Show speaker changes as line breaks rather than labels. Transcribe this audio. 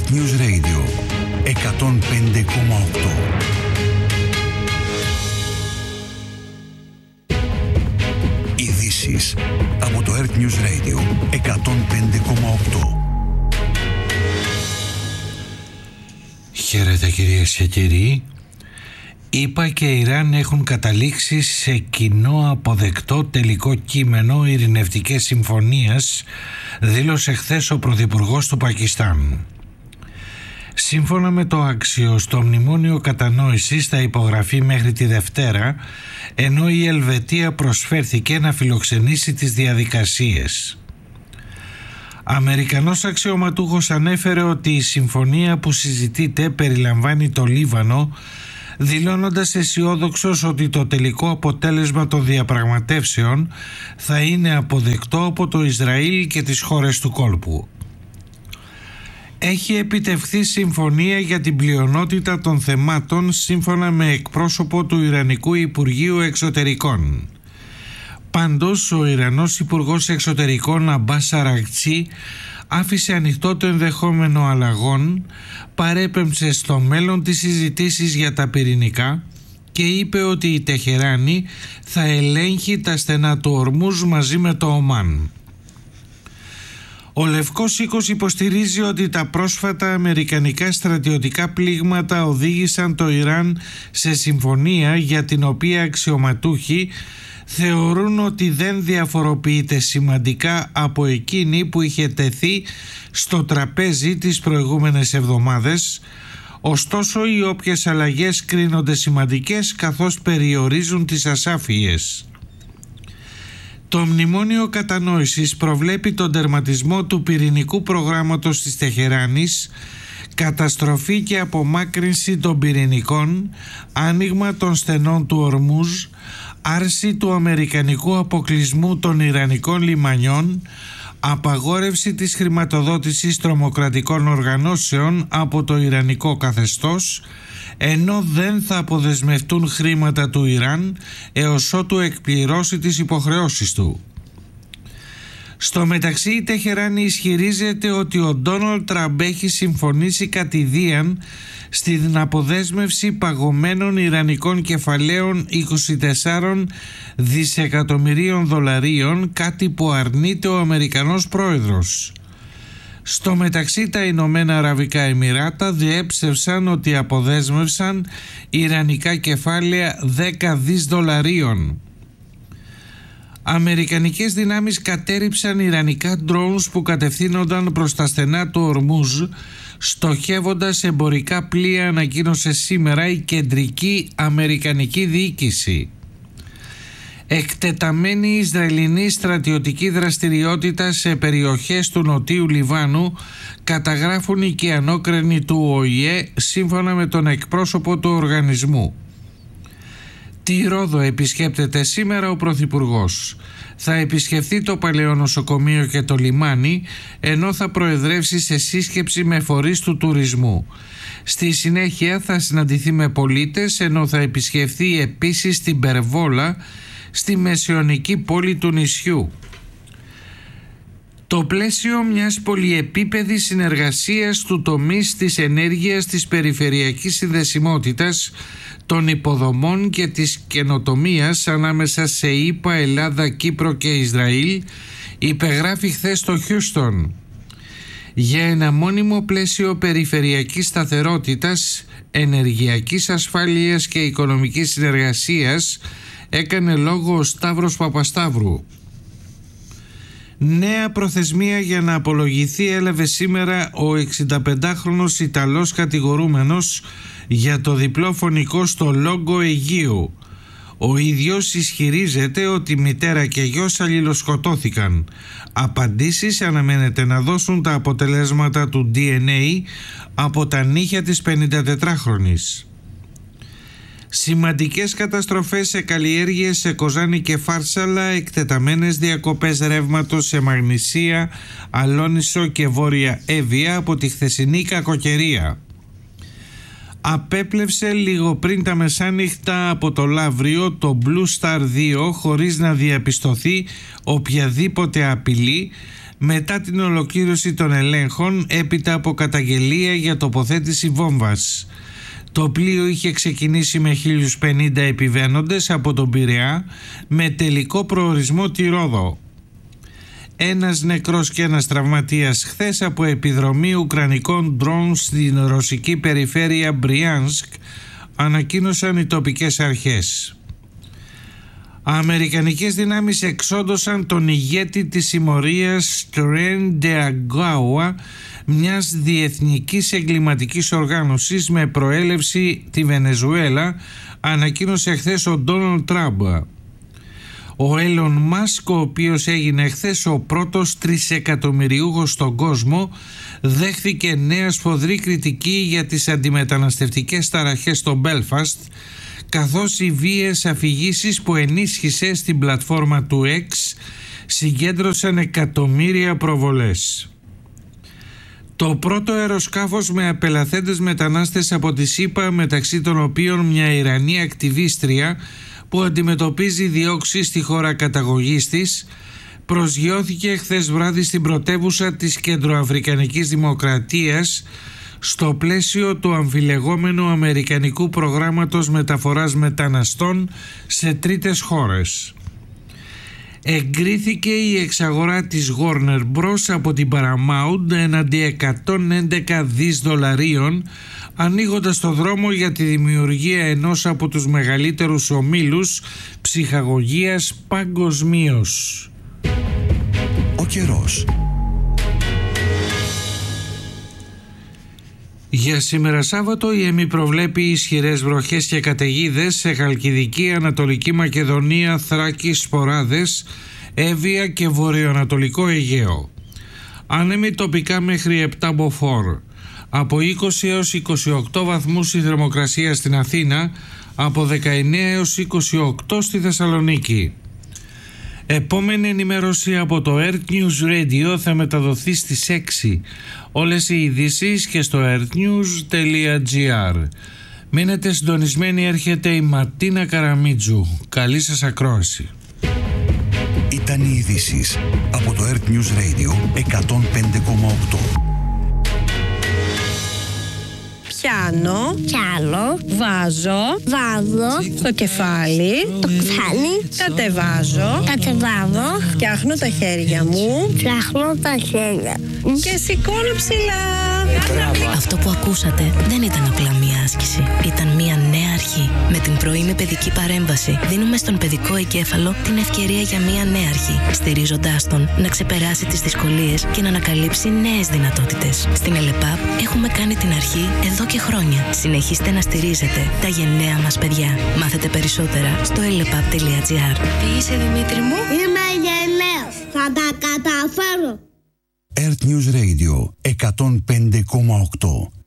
Earth News Radio 105,8. Ειδήσεις από το Earth News Radio 105,8.
Χαίρετε κυρίες και κύριοι. ΗΠΑ και Ιράν έχουν καταλήξει σε κοινό αποδεκτό τελικό κείμενο ειρηνευτικής συμφωνίας, δήλωσε χθες ο Πρωθυπουργός του Πακιστάν. Σύμφωνα με το Άξιος, το μνημόνιο κατανόησης θα υπογραφεί μέχρι τη Δευτέρα, ενώ η Ελβετία προσφέρθηκε να φιλοξενήσει τις διαδικασίες. Αμερικανός αξιωματούχος ανέφερε ότι η συμφωνία που συζητείται περιλαμβάνει το Λίβανο, δηλώνοντας αισιόδοξος ότι το τελικό αποτέλεσμα των διαπραγματεύσεων θα είναι αποδεκτό από το Ισραήλ και τις χώρες του κόλπου. Έχει επιτευχθεί συμφωνία για την πλειονότητα των θεμάτων σύμφωνα με εκπρόσωπο του Ιρανικού Υπουργείου Εξωτερικών. Πάντως, ο Ιρανός Υπουργός Εξωτερικών Αμπάς Αρακτσί άφησε ανοιχτό το ενδεχόμενο αλλαγών, παρέπεμψε στο μέλλον τις συζητήσεις για τα πυρηνικά και είπε ότι η Τεχεράνη θα ελέγχει τα στενά του Ορμούζ μαζί με το Ομάν. Ο Λευκός Οίκος υποστηρίζει ότι τα πρόσφατα αμερικανικά στρατιωτικά πλήγματα οδήγησαν το Ιράν σε συμφωνία για την οποία αξιωματούχοι θεωρούν ότι δεν διαφοροποιείται σημαντικά από εκείνη που είχε τεθεί στο τραπέζι τις προηγούμενες εβδομάδες, ωστόσο οι όποιες αλλαγές κρίνονται σημαντικές καθώς περιορίζουν τις ασάφειες. Το μνημόνιο κατανόησης προβλέπει τον τερματισμό του πυρηνικού προγράμματος της Τεχεράνης, καταστροφή και απομάκρυνση των πυρηνικών, άνοιγμα των στενών του Ορμούζ, άρση του αμερικανικού αποκλεισμού των ιρανικών λιμανιών, απαγόρευση της χρηματοδότησης τρομοκρατικών οργανώσεων από το ιρανικό καθεστώς, ενώ δεν θα αποδεσμευτούν χρήματα του Ιράν έως ότου εκπληρώσει τις υποχρεώσεις του. Στο μεταξύ, η Τεχεράνη ισχυρίζεται ότι ο Ντόναλντ Τραμπ έχει συμφωνήσει κατηδίαν στην αποδέσμευση παγωμένων ιρανικών κεφαλαίων 24 δισεκατομμυρίων δολαρίων, κάτι που αρνείται ο Αμερικανός πρόεδρος. Στο μεταξύ, τα Ηνωμένα Αραβικά Εμιράτα διέψευσαν ότι αποδέσμευσαν ιρανικά κεφάλαια 10 δις δολαρίων. Αμερικανικές δυνάμεις κατέρριψαν ιρανικά drones που κατευθύνονταν προς τα στενά του Ορμούζ, στοχεύοντας εμπορικά πλοία, ανακοίνωσε σήμερα η κεντρική αμερικανική διοίκηση. Εκτεταμένη Ισραηλινή στρατιωτική δραστηριότητα σε περιοχές του Νοτίου Λιβάνου, καταγράφουν οι κιανόκρενοι του ΟΗΕ σύμφωνα με τον εκπρόσωπο του οργανισμού. Τη Ρόδο επισκέπτεται σήμερα ο Πρωθυπουργός. Θα επισκεφθεί το παλαιό νοσοκομείο και το λιμάνι, ενώ θα προεδρεύσει σε σύσκεψη με φορείς του τουρισμού. Στη συνέχεια θα συναντηθεί με πολίτες, ενώ θα επισκεφθεί επίσης την Περβόλα, στη μεσαιωνική πόλη του νησιού. Το πλαίσιο μιας πολυεπίπεδης συνεργασίας του τομείς της ενέργειας, της περιφερειακής συνδεσιμότητας, των υποδομών και της καινοτομίας ανάμεσα σε ΗΠΑ, Ελλάδα, Κύπρο και Ισραήλ υπεγράφει χθες στο Χιούστον. Για ένα μόνιμο πλαίσιο περιφερειακής σταθερότητας, ενεργειακής ασφάλειας και οικονομικής συνεργασίας έκανε λόγο ο Σταύρος Παπασταύρου. Νέα προθεσμία για να απολογηθεί έλαβε σήμερα ο 65χρονος Ιταλός κατηγορούμενος για το διπλό φωνικό στο Λόγκο Αιγαίου. Ο ίδιος ισχυρίζεται ότι μητέρα και γιος αλληλοσκοτώθηκαν. Απαντήσεις αναμένεται να δώσουν τα αποτελέσματα του DNA από τα νύχια της 54χρονης. Σημαντικές καταστροφές σε καλλιέργειες σε Κοζάνη και Φάρσαλα, εκτεταμένες διακοπές ρεύματος σε Μαγνησία, Αλόνισο και Βόρεια Εύβοια από τη χθεσινή κακοκαιρία. Απέπλευσε λίγο πριν τα μεσάνυχτα από το Λαύριο το Blue Star 2 χωρίς να διαπιστωθεί οποιαδήποτε απειλή, μετά την ολοκλήρωση των ελέγχων έπειτα από καταγγελία για τοποθέτηση βόμβας. Το πλοίο είχε ξεκινήσει με 1050 επιβαίνοντες από τον Πειραιά με τελικό προορισμό τη Ρόδο. Ένας νεκρός και ένας τραυματίας χθες από επιδρομή ουκρανικών ντρόουν στην ρωσική περιφέρεια Μπριάνσκ, ανακοίνωσαν οι τοπικές αρχές. Αμερικανικές δυνάμεις εξόντωσαν τον ηγέτη της συμμορίας Tren de Agua, μιας διεθνικής εγκληματικής οργάνωσης με προέλευση τη Βενεζουέλα, ανακοίνωσε χθες ο Ντόναλντ Τραμπ. Ο Έλλον Μάσκ, ο οποίος έγινε χθες ο πρώτος τρισεκατομμυριούχος στον κόσμο, δέχθηκε νέα σφοδρή κριτική για τις αντιμεταναστευτικές ταραχές στο Μπέλφαστ, καθώς οι βίαιες αφηγήσεις που ενίσχυσε στην πλατφόρμα του X συγκέντρωσαν εκατομμύρια προβολές. Το πρώτο αεροσκάφος με απελαθέντες μετανάστες από τη ΣΥΠΑ, μεταξύ των οποίων μια Ιρανή ακτιβίστρια που αντιμετωπίζει διώξεις στη χώρα καταγωγής της, προσγειώθηκε χθες βράδυ στην πρωτεύουσα της Κεντροαφρικανικής Δημοκρατίας στο πλαίσιο του αμφιλεγόμενου αμερικανικού προγράμματος μεταφοράς μεταναστών σε τρίτες χώρες. Εγκρίθηκε η εξαγορά της Warner Bros. Από την Paramount έναντι 111 δις δολαρίων, ανοίγοντας το δρόμο για τη δημιουργία ενός από τους μεγαλύτερους ομίλους ψυχαγωγίας παγκοσμίως.
Ο καιρός.
Για σήμερα Σάββατο η ΕΜΗ προβλέπει ισχυρές βροχές και καταιγίδες σε Χαλκιδική, Ανατολική Μακεδονία, Θράκη, Σποράδες, Εύβοια και Βορειοανατολικό Αιγαίο. Άνεμοι τοπικά μέχρι 7 μποφόρ. Από 20 έως 28 βαθμούς η θερμοκρασία στην Αθήνα, από 19 έως 28 στη Θεσσαλονίκη. Επόμενη ενημέρωση από το Earth News Radio θα μεταδοθεί στις 6. Όλες οι ειδήσεις και στο earthnews.gr. Μείνετε συντονισμένοι, έρχεται η Ματίνα Καραμίτζου. Καλή σας ακρόαση.
Ήταν οι ειδήσεις από το Earth News Radio 105,8.
Πιάνω, βάζω στο κεφάλι, κατεβάζω, φτιάχνω τα χέρια μου και σηκώνω ψηλά.
Αυτό που ακούσατε δεν ήταν απλά μία άσκηση. Ήταν μία νέα αρχή. Με την πρωινή παιδική παρέμβαση δίνουμε στον παιδικό εγκέφαλο την ευκαιρία για μία νέα αρχή, στηρίζοντάς τον να ξεπεράσει τις δυσκολίες και να ανακαλύψει νέες δυνατότητες. Στην ΕΛΕΠΑΠ έχουμε κάνει την αρχή εδώ και χρόνια. Συνεχίστε να στηρίζετε τα γενναία μας παιδιά. Μάθετε περισσότερα στο elepap.gr.
Τι είσαι, Δημήτρη μου?
Είμαι γενναίος. Θα τα καταφέρω.
Earth News Radio 105,8.